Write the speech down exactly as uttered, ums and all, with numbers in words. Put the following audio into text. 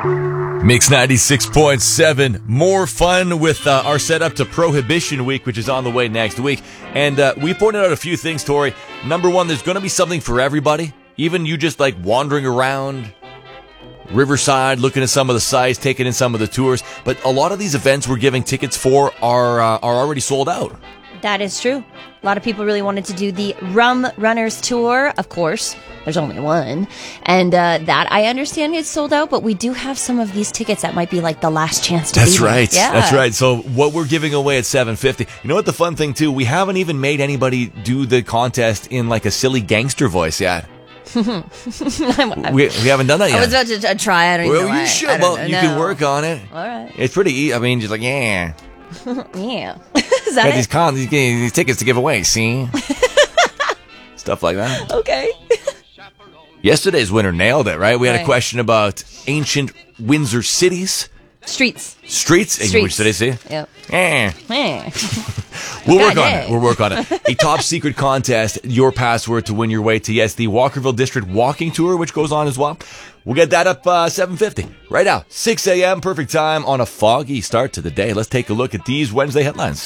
Mix ninety-six point seven. More fun with uh, our setup to Prohibition Week, which is on the way next week. And uh, we pointed out a few things, Tori. Number one, there's going to be something for everybody. Even you just like wandering around Riverside, looking at some of the sites, taking in some of the tours. But a lot of these events we're giving tickets for are uh, are already sold out. That is true. A lot of people really wanted to do the Rum Runners Tour. Of course, there's only one. And uh, that, I understand, is sold out, but we do have some of these tickets that might be like the last chance to That's be right. Yeah. That's right. So what we're giving away at seven fifty, you know what the fun thing, too? We haven't even made anybody do the contest in like a silly gangster voice yet. I'm, I'm, we, we haven't done that yet. I was about to uh, try. I don't well, even know you why. should. I don't Well, know. you No. can work on it. All right. It's pretty easy. I mean, just like, yeah. Yeah. Is that Got it? these, con- these, these tickets to give away, see? Stuff like that. Okay. Yesterday's winner nailed it, right? We had Right. a question about ancient Windsor cities. Streets. Streets? Ancient Streets. Windsor cities, see? Yep. Eh. Eh. We'll work God, on hey. it. We'll work on it. A top secret contest, your password to win your way to, yes, the Walkerville District Walking Tour, which goes on as well. We'll get that up uh, seven fifty. Right now, six a.m., perfect time on a foggy start to the day. Let's take a look at these Wednesday headlines.